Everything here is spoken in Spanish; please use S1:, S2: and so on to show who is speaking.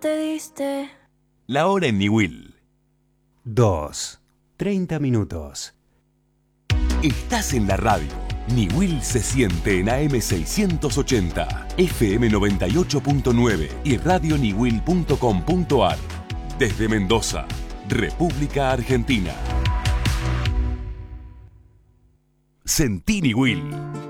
S1: te diste.
S2: La hora en Niwil.
S3: 2:30 minutos.
S2: Estás en la radio. Niwil se siente en AM 680, FM 98.9 y radioniwil.com.ar. Desde Mendoza, República Argentina. Sentí Niwil.